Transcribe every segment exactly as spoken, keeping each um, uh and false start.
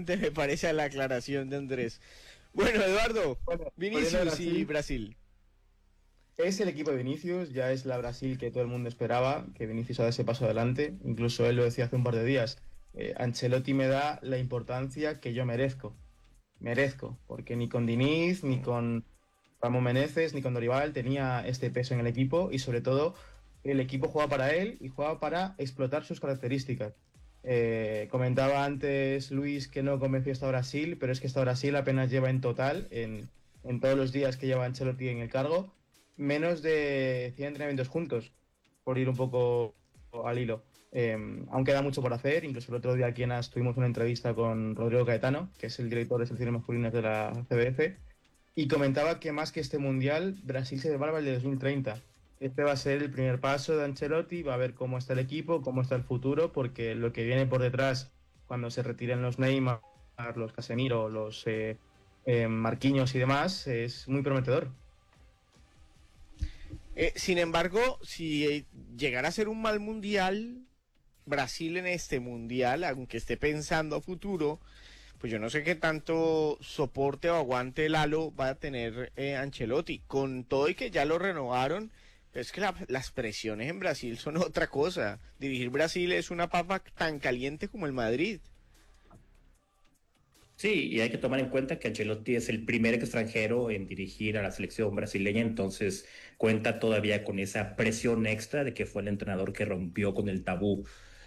interesante me parece la aclaración de Andrés. Bueno, Eduardo, Bueno, Vinicius Brasil, y Brasil. Es el equipo de Vinicius, ya es la Brasil que todo el mundo esperaba, que Vinicius ha dado ese paso adelante. Incluso él lo decía hace un par de días. eh, Ancelotti me da la importancia que yo merezco. Merezco, porque ni con Diniz, ni con Ramón Menezes, ni con Dorival tenía este peso en el equipo y sobre todo el equipo juega para él y juega para explotar sus características. Eh, comentaba antes Luis que no convenció esta Brasil, pero es que esta Brasil apenas lleva en total, en, en todos los días que lleva Ancelotti en el cargo, menos de cien entrenamientos juntos, por ir un poco al hilo. Eh, aún queda mucho por hacer, incluso el otro día aquí en AS tuvimos una entrevista con Rodrigo Caetano, que es el director de selecciones masculinas de la C B F, y comentaba que más que este mundial, Brasil se llevaba el de dos mil treinta. Este va a ser el primer paso de Ancelotti, va a ver cómo está el equipo, cómo está el futuro, porque lo que viene por detrás, cuando se retiren los Neymar, los Casemiro, los eh, eh, Marquinhos y demás, es muy prometedor. Eh, sin embargo, si eh, llegara a ser un mal mundial, Brasil en este mundial, aunque esté pensando a futuro, pues yo no sé qué tanto soporte o aguante Lalo va a tener eh, Ancelotti, con todo y que ya lo renovaron. Pero es que la- las presiones en Brasil son otra cosa. Dirigir Brasil es una papa tan caliente como el Madrid. Sí, y hay que tomar en cuenta que Ancelotti es el primer extranjero en dirigir a la selección brasileña, entonces cuenta todavía con esa presión extra de que fue el entrenador que rompió con el tabú.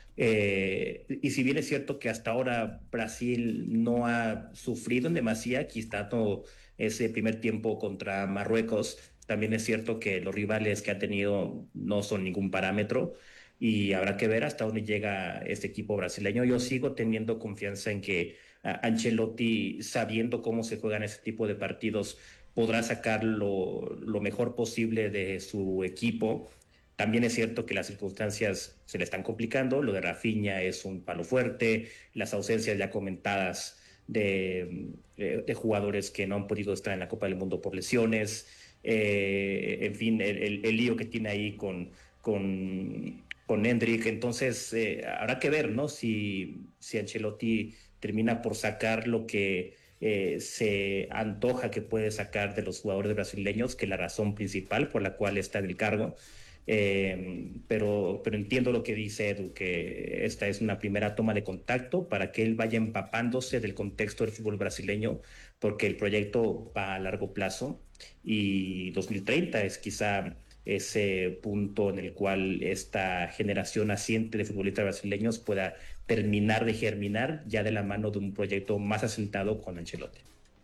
Eh, y si bien es cierto que hasta ahora Brasil no ha sufrido en demasía, quitando ese primer tiempo contra Marruecos, también es cierto que los rivales que ha tenido no son ningún parámetro y habrá que ver hasta dónde llega este equipo brasileño. Yo sigo teniendo confianza en que a Ancelotti, sabiendo cómo se juegan ese tipo de partidos, podrá sacar lo, lo mejor posible de su equipo. También es cierto que las circunstancias se le están complicando, lo de Rafinha es un palo fuerte, las ausencias ya comentadas de, de, de jugadores que no han podido estar en la Copa del Mundo por lesiones, eh, en fin, el, el, el, lío que tiene ahí con, con, con Hendrik. Entonces, eh, habrá que ver, ¿no? Si, si Ancelotti termina por sacar lo que eh, se antoja que puede sacar de los jugadores brasileños, que es la razón principal por la cual está en el cargo. Eh, pero, pero entiendo lo que dice Edu, que esta es una primera toma de contacto para que él vaya empapándose del contexto del fútbol brasileño, porque el proyecto va a largo plazo y dos mil treinta es quizá ese punto en el cual esta generación naciente de futbolistas brasileños pueda terminar de germinar ya de la mano de un proyecto más asentado con Ancelotti.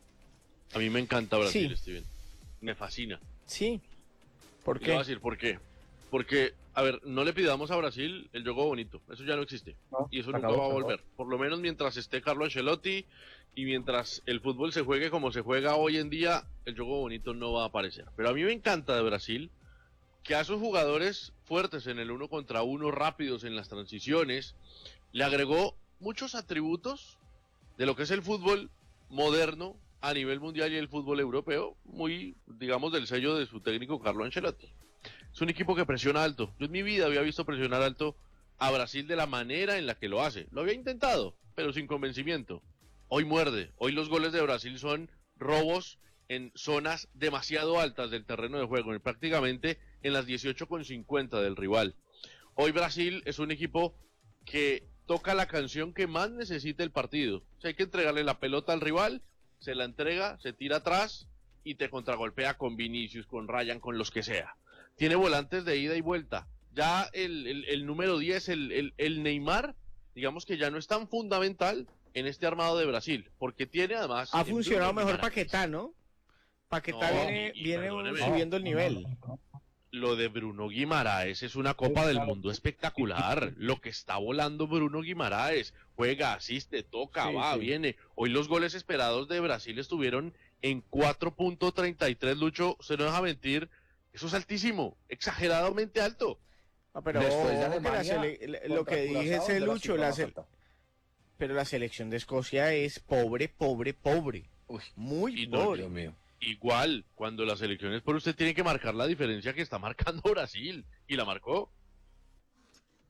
A mí me encanta Brasil, Sí, Steven. Me fascina. sí. ¿Por Y le voy a qué? decir por qué. Porque, a ver, no le pidamos a Brasil el juego bonito. Eso ya no existe. No, Y eso se nunca acabó, va a se acabó. volver. Por lo menos mientras esté Carlo Ancelotti y mientras el fútbol se juegue como se juega hoy en día, el juego bonito no va a aparecer. Pero a mí me encanta de Brasil que a sus jugadores fuertes en el uno contra uno, rápidos en las transiciones, le agregó muchos atributos de lo que es el fútbol moderno a nivel mundial y el fútbol europeo, muy, digamos, del sello de su técnico Carlo Ancelotti. Es un equipo que presiona alto. Yo en mi vida había visto presionar alto a Brasil de la manera en la que lo hace. Lo había intentado, pero sin convencimiento. Hoy muerde. Hoy los goles de Brasil son robos en zonas demasiado altas del terreno de juego, prácticamente en las dieciocho con cincuenta del rival. Hoy Brasil es un equipo que toca la canción que más necesita el partido. O sea, hay que entregarle la pelota al rival, se la entrega, se tira atrás y te contragolpea con Vinicius, con Ryan, con los que sea. Tiene volantes de ida y vuelta. Ya el, el, el número diez, el, el, el Neymar, digamos que ya no es tan fundamental en este armado de Brasil, porque tiene además... Ha en Bruno funcionado mejor Guimaraes. Paquetá, ¿no? Paquetá No, viene, y, y viene perdóneme, subiendo el nivel. lo de Bruno Guimaraes es una Copa del Mundo espectacular. Lo que está volando Bruno Guimaraes. Juega, asiste, toca, Sí, va, sí. viene. Hoy los goles esperados de Brasil estuvieron en cuatro punto treinta y tres, Lucho. Se no deja mentir. Eso es altísimo, exageradamente alto. Ah, pero Después de ojo que la Alemania, sele- le- lo contra que dije Curazao, ese de la Lucho, cifra la más se- alta. pero la selección de Escocia es pobre, pobre, pobre. Uy, Muy Y no, pobre. Dios mío. Igual, cuando las elecciones por usted tiene que marcar la diferencia que está marcando Brasil. Y la marcó.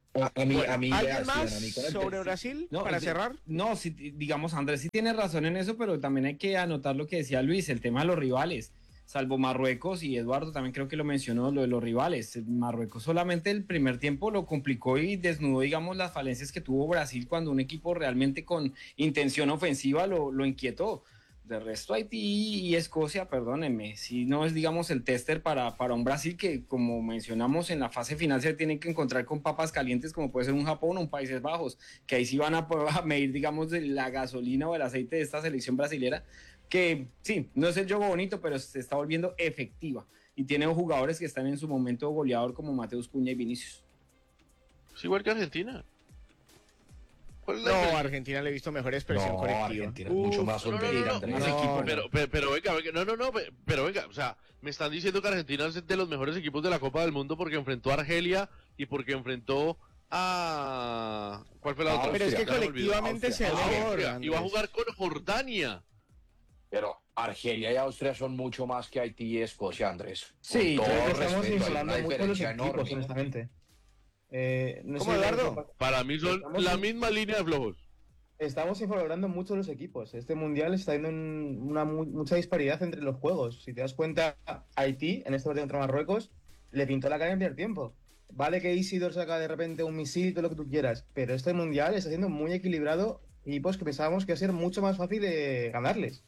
A, a mí, Bueno, a mí, ¿alguien vean, más a mí con el sobre Chelsea- Brasil No, para de- cerrar? No, sí, digamos, Andrés sí tiene razón en eso, pero también hay que anotar lo que decía Luis, el tema de los rivales. Salvo Marruecos, y Eduardo también creo que lo mencionó, lo de los rivales. Marruecos solamente el primer tiempo lo complicó y desnudó, digamos, las falencias que tuvo Brasil cuando un equipo realmente con intención ofensiva lo, lo inquietó. De resto, Haití y Escocia, perdónenme, si no es, digamos, el tester para, para un Brasil que, como mencionamos, en la fase final se tienen que encontrar con papas calientes, como puede ser un Japón o un Países Bajos, que ahí sí van a, a medir, digamos, de la gasolina o el aceite de esta selección brasilera, que sí, no es el juego bonito, pero se está volviendo efectiva. Y tiene jugadores que están en su momento goleador como Mateus Cunha y Vinicius. Es igual que Argentina. ¿Cuál es la No, a diferencia? Argentina le he visto mejor expresión No, colectiva. Argentina es mucho más No, no, no, solvente, no, Andrés. más No, equipo. Pero, pero, pero venga, venga, no, no, no, pe- pero venga, o sea, me están diciendo que Argentina es de los mejores equipos de la Copa del Mundo porque enfrentó a Argelia y porque enfrentó a... ¿Cuál fue la Ah, otra? Pero es que Ya me olvidó, colectivamente Austria. se Ah, mejor. Austria, y va a Andrés. jugar con Jordania. Pero Argelia y Austria son mucho más que Haití y Escocia, Andrés. Sí, Con creo todo que Estamos respeto, hay inflando una mucho a los diferencia equipos, enorme. honestamente. Eh, no ¿Cómo, sé, Eduardo? Para mí son Estamos la en- misma línea de flojos. Estamos infravalorando mucho los equipos. Este mundial está viendo una mu- mucha disparidad entre los juegos. Si te das cuenta, Haití, en este partido contra Marruecos, le pintó la cara en el primer tiempo. Vale que Isidor saca de repente un misil, todo lo que tú quieras, pero este mundial está siendo muy equilibrado. Equipos que pensábamos que iba a ser mucho más fácil de ganarles.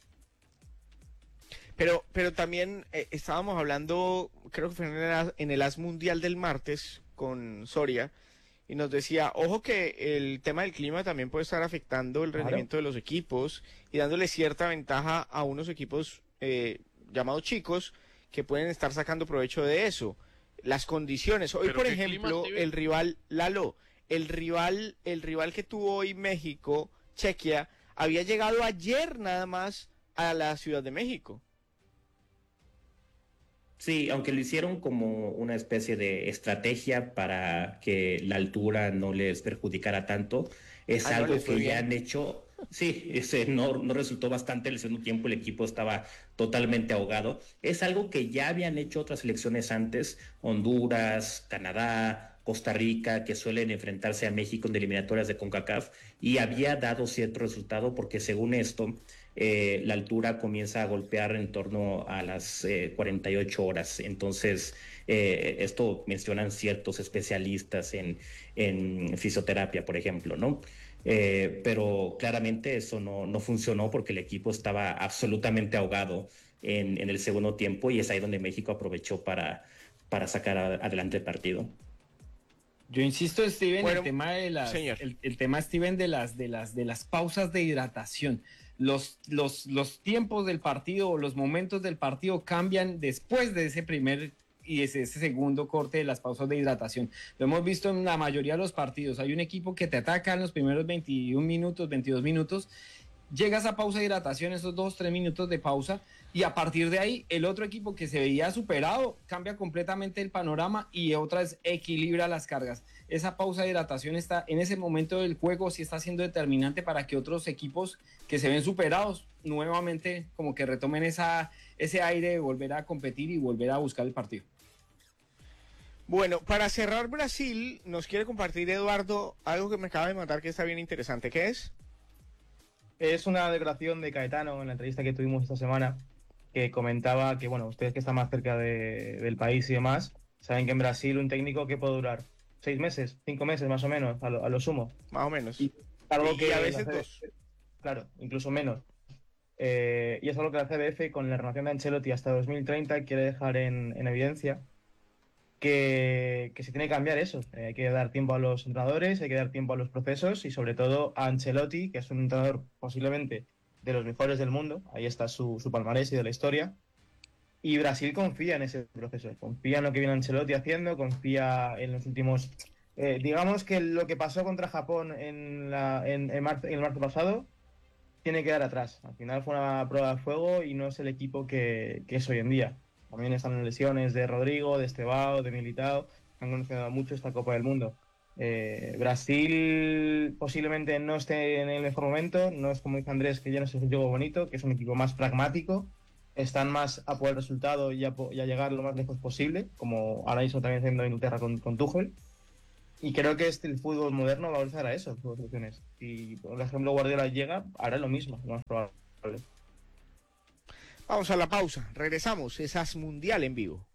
Pero, pero también eh, estábamos hablando, creo que fue en el, As- en el As Mundial del martes con Soria, y nos decía, ojo que el tema del clima también puede estar afectando el Claro. rendimiento de los equipos y dándole cierta ventaja a unos equipos eh, llamados chicos que pueden estar sacando provecho de eso. Las condiciones. Hoy, ¿Pero por qué clima, ejemplo, Steven? el rival, Lalo, el rival, el rival que tuvo hoy México, Chequia, había llegado ayer nada más a la Ciudad de México. Sí, aunque lo hicieron como una especie de estrategia para que la altura no les perjudicara tanto, es Ah, no, algo les fue que ya bien. han hecho. Sí, ese no, no resultó bastante, el segundo tiempo el equipo estaba totalmente ahogado. Es algo que ya habían hecho otras selecciones antes, Honduras, Canadá, Costa Rica, que suelen enfrentarse a México en eliminatorias de CONCACAF, y había dado cierto resultado porque según esto, eh, la altura comienza a golpear en torno a las eh, cuarenta y ocho horas. Entonces, eh, esto mencionan ciertos especialistas en, en fisioterapia, por ejemplo, ¿no? Eh, pero claramente eso no, no funcionó porque el equipo estaba absolutamente ahogado en, en el segundo tiempo, y es ahí donde México aprovechó para, para sacar a- adelante el partido. Yo insisto, Steven, Bueno, el tema de las, señor. el, el tema, Steven, de las, de las, de las pausas de hidratación. Los, los, los tiempos del partido o los momentos del partido cambian después de ese primer y ese, ese segundo corte de las pausas de hidratación. Lo hemos visto en la mayoría de los partidos. Hay un equipo que te ataca en los primeros veintiún minutos, veintidós minutos, llegas a pausa de hidratación, esos dos, tres minutos de pausa, y a partir de ahí el otro equipo que se veía superado cambia completamente el panorama y otra vez equilibra las cargas. Esa pausa de hidratación está en ese momento del juego, sí está siendo determinante para que otros equipos que se ven superados nuevamente como que retomen esa, ese aire de volver a competir y volver a buscar el partido. Bueno, para cerrar, Brasil nos quiere compartir, Eduardo, algo que me acaba de mandar que está bien interesante. ¿Qué es? Es una declaración de Caetano en la entrevista que tuvimos esta semana, que comentaba que, bueno, ustedes que están más cerca de- del país y demás, saben que en Brasil un técnico que puede durar seis meses, cinco meses más o menos, a lo, a lo sumo. Más o menos. Y algo Y que a veces la C B dos. F claro, incluso menos. Eh, y es algo que la C B F, con la renovación de Ancelotti hasta dos mil treinta, quiere dejar en, en evidencia que, que se tiene que cambiar eso. Eh, hay que dar tiempo a los entrenadores, hay que dar tiempo a los procesos y sobre todo a Ancelotti, que es un entrenador posiblemente de los mejores del mundo. Ahí está su, su palmarés y de la historia. Y Brasil confía en ese proceso, confía en lo que viene Ancelotti haciendo, confía en los últimos... eh, digamos que lo que pasó contra Japón en, la, en, en marzo, en el marzo pasado tiene que quedar atrás. Al final fue una prueba de fuego y no es el equipo que, que es hoy en día. También están las lesiones de Rodrigo, de Estevao, de Militao, que han condicionado mucho esta Copa del Mundo. Eh, Brasil posiblemente no esté en el mejor momento, no es como dice Andrés, que ya no es un juego bonito, que es un equipo más pragmático, están más a por el resultado y a, po- y a llegar lo más lejos posible, como ahora mismo también haciendo Inglaterra con, con Tuchel. Y creo que este, el fútbol moderno va a avanzar a eso, por opciones. Y por ejemplo Guardiola llega, hará lo mismo, lo más probable. Vamos a la pausa, regresamos, es As Mundial en vivo.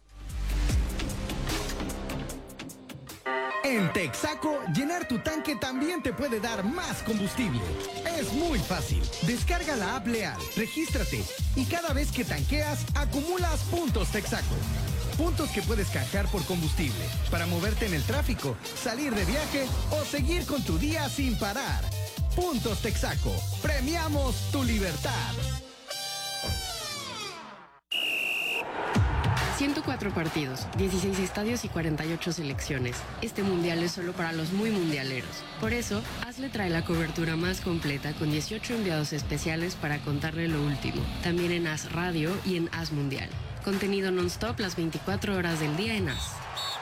En Texaco, llenar tu tanque también te puede dar más combustible. Es muy fácil. Descarga la app Leal, regístrate y cada vez que tanqueas, acumulas puntos Texaco. Puntos que puedes canjear por combustible, para moverte en el tráfico, salir de viaje o seguir con tu día sin parar. Puntos Texaco. Premiamos tu libertad. ciento cuatro partidos, dieciséis estadios y cuarenta y ocho selecciones. Este mundial es solo para los muy mundialeros. Por eso, Hazle trae la cobertura más completa con dieciocho enviados especiales para contarle lo último. También en Haz Radio y en Haz Mundial. Contenido non-stop las veinticuatro horas del día en Haz.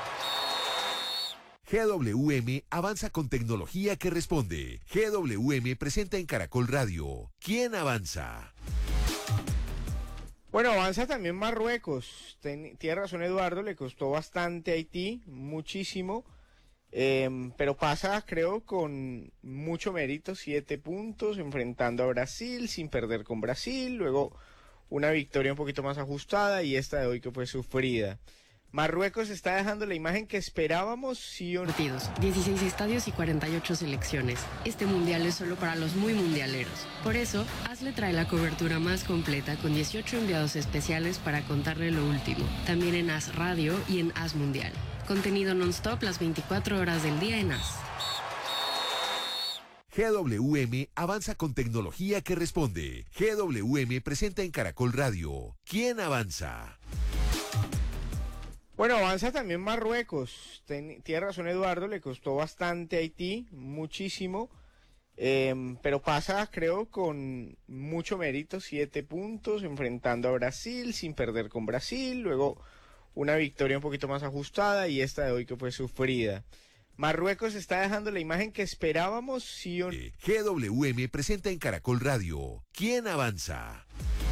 G W M avanza con tecnología que responde. G W M presenta en Caracol Radio. ¿Quién avanza? Bueno, avanza también Marruecos. Ten, tiene razón Eduardo, le costó bastante a Haití, muchísimo, eh, pero pasa, creo, con mucho mérito, siete puntos, enfrentando a Brasil, sin perder con Brasil, luego una victoria un poquito más ajustada y esta de hoy que fue sufrida. Marruecos está dejando la imagen que esperábamos, sí o no. Partidos, dieciséis estadios y cuarenta y ocho selecciones. Este mundial es solo para los muy mundialeros. Por eso, Hazle trae la cobertura más completa con dieciocho enviados especiales para contarle lo último. También en Haz Radio y en Haz Mundial. Contenido non-stop las veinticuatro horas del día en Haz. G W M avanza con tecnología que responde. G W M presenta en Caracol Radio. ¿Quién avanza? Bueno, avanza también Marruecos. Ten, tiene razón Eduardo, le costó bastante a Haití, muchísimo, eh, pero pasa, creo, con mucho mérito, siete puntos, enfrentando a Brasil, sin perder con Brasil, luego una victoria un poquito más ajustada y esta de hoy que fue sufrida. Marruecos está dejando la imagen que esperábamos, sí o no. G W M presenta en Caracol Radio. ¿Quién avanza?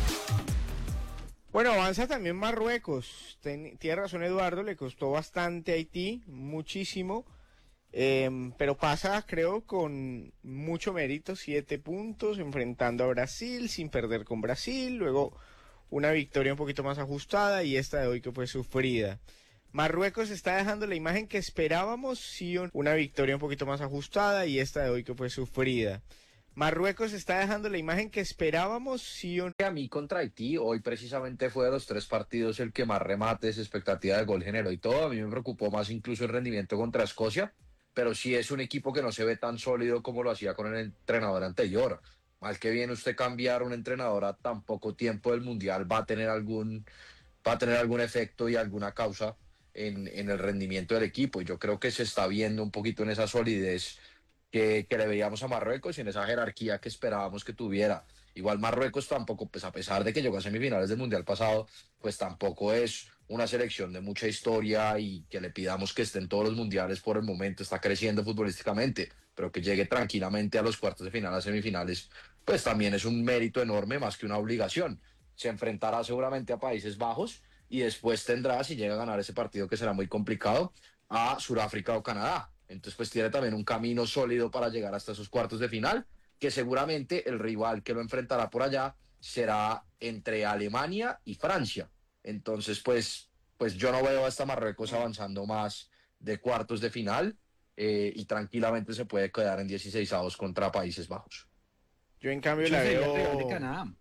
Bueno, avanza también Marruecos. Ten, tiene razón Eduardo, le costó bastante a Haití, muchísimo, eh, pero pasa, creo, con mucho mérito, siete puntos, enfrentando a Brasil, sin perder con Brasil, luego una victoria un poquito más ajustada y esta de hoy que fue sufrida. Marruecos está dejando la imagen que esperábamos, sí o no. Una victoria un poquito más ajustada y esta de hoy que fue sufrida. Marruecos está dejando la imagen que esperábamos, sí o no. A mí contra Haití, hoy precisamente fue de los tres partidos el que más remates, expectativa de gol generó y todo. A mí me preocupó más incluso el rendimiento contra Escocia, pero sí es un equipo que no se ve tan sólido como lo hacía con el entrenador anterior. Mal que bien usted cambiar un entrenador a tan poco tiempo del Mundial va a tener algún, va a tener algún efecto y alguna causa en, en el rendimiento del equipo. Y yo creo que se está viendo un poquito en esa solidez Que, que le veíamos a Marruecos y en esa jerarquía que esperábamos que tuviera. Igual Marruecos tampoco, pues a pesar de que llegó a semifinales del Mundial pasado, pues tampoco es una selección de mucha historia y que le pidamos que esté en todos los mundiales por el momento, está creciendo futbolísticamente, pero que llegue tranquilamente a los cuartos de final, a semifinales, pues también es un mérito enorme más que una obligación. Se enfrentará seguramente a Países Bajos y después tendrá, si llega a ganar ese partido que será muy complicado, a Sudáfrica o Canadá. Entonces, pues tiene también un camino sólido para llegar hasta esos cuartos de final, que seguramente el rival que lo enfrentará por allá será entre Alemania y Francia. Entonces, pues, pues yo no veo hasta Marruecos avanzando más de cuartos de final eh, y tranquilamente se puede quedar en dieciseisavos contra Países Bajos. Yo en cambio Yo la sería veo... rival de Canadá.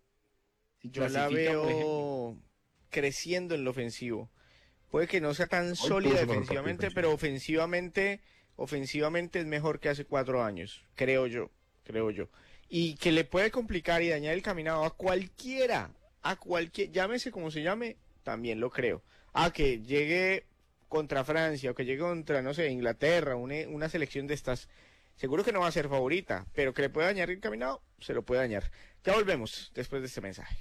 Si Yo la clasifica, por ejemplo. veo creciendo en lo ofensivo. Puede que no sea tan Hoy sólida puso mejor defensivamente, partido pero ofensivamente, ofensivamente es mejor que hace cuatro años, creo yo, creo yo. Y que le puede complicar y dañar el caminado a cualquiera, a cualquier, llámese como se llame, también lo creo. A que llegue contra Francia o que llegue contra, no sé, Inglaterra, una, una selección de estas, seguro que no va a ser favorita, pero que le puede dañar el caminado, se lo puede dañar. Ya volvemos después de este mensaje.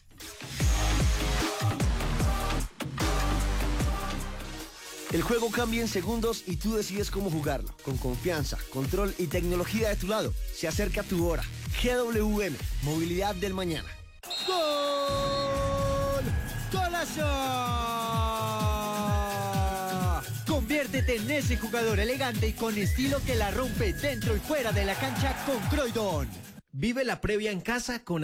El juego cambia en segundos y tú decides cómo jugarlo. Con confianza, control y tecnología de tu lado. Se acerca tu hora. G W M, movilidad del mañana. ¡Gol! ¡Golazo! Convierte Conviértete en ese jugador elegante y con estilo que la rompe dentro y fuera de la cancha con Croydon. Vive la previa en casa con